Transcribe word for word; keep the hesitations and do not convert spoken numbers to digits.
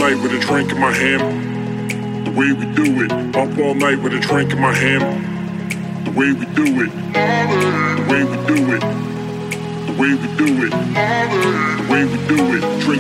night with a drink in my hand. The way we do it. Up all night with a drink in my hand. The way we do it. The way we do it. The way we do it. The way we do it. Drink